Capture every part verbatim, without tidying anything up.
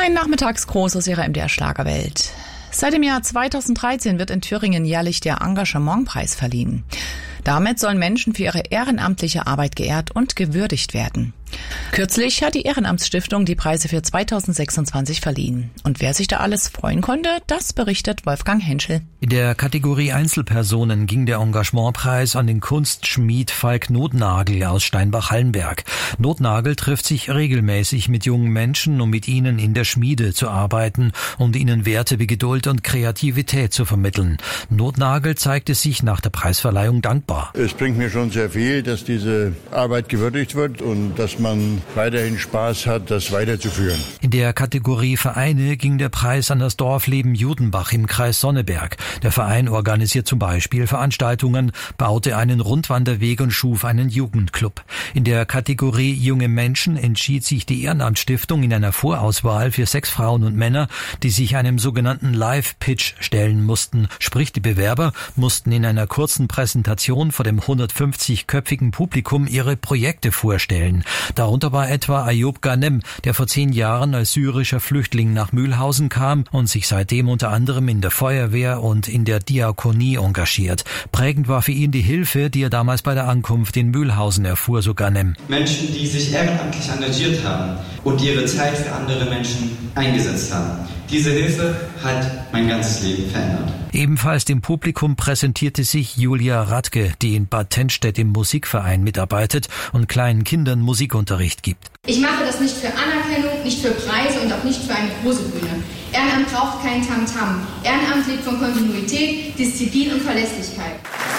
Ein Nachmittagsgruß aus Ihrer M D R Schlagerwelt. Seit dem Jahr zweitausenddreizehn wird in Thüringen jährlich der Engagementpreis verliehen. Damit sollen Menschen für ihre ehrenamtliche Arbeit geehrt und gewürdigt werden. Kürzlich hat die Ehrenamtsstiftung die Preise für zweitausendsechsundzwanzig verliehen. Und wer sich da alles freuen konnte, das berichtet Wolfgang Henschel. In der Kategorie Einzelpersonen ging der Engagementpreis an den Kunstschmied Falk Nothnagel aus Steinbach-Hallenberg. Nothnagel trifft sich regelmäßig mit jungen Menschen, um mit ihnen in der Schmiede zu arbeiten und ihnen Werte wie Geduld und Kreativität zu vermitteln. Nothnagel zeigte sich nach der Preisverleihung dankbar. Es bringt mir schon sehr viel, dass diese Arbeit gewürdigt wird und dass man weiterhin Spaß hat, das weiterzuführen. In der Kategorie Vereine ging der Preis an das Dorfleben Judenbach im Kreis Sonneberg. Der Verein organisiert zum Beispiel Veranstaltungen, baute einen Rundwanderweg und schuf einen Jugendclub. In der Kategorie Junge Menschen entschied sich die Ehrenamtsstiftung in einer Vorauswahl für sechs Frauen und Männer, die sich einem sogenannten Live-Pitch stellen mussten. Sprich, die Bewerber mussten in einer kurzen Präsentation vor dem hundertfünfzig-köpfigen Publikum ihre Projekte vorstellen. Darunter war etwa Ayub Ghanem, der vor zehn Jahren als syrischer Flüchtling nach Mühlhausen kam und sich seitdem unter anderem in der Feuerwehr und in der Diakonie engagiert. Prägend war für ihn die Hilfe, die er damals bei der Ankunft in Mühlhausen erfuhr, so Ghanem. Menschen, die sich ehrenamtlich engagiert haben und ihre Zeit für andere Menschen eingesetzt haben. Diese Hilfe hat mein ganzes Leben verändert. Ebenfalls dem Publikum präsentierte sich Julia Radke, die in Bad Tennstedt im Musikverein mitarbeitet und kleinen Kindern Musikunterricht gibt. Ich mache das nicht für Anerkennung, nicht für Preise und auch nicht für eine große Bühne. Ehrenamt braucht kein Tamtam. Ehrenamt lebt von Kontinuität, Disziplin und Verlässlichkeit.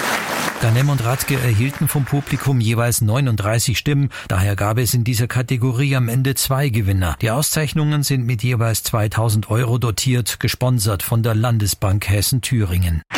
Ghanem und Radke erhielten vom Publikum jeweils neununddreißig Stimmen. Daher gab es in dieser Kategorie am Ende zwei Gewinner. Die Auszeichnungen sind mit jeweils zweitausend Euro dotiert, gesponsert von der Landesbank Hessen-Thüringen.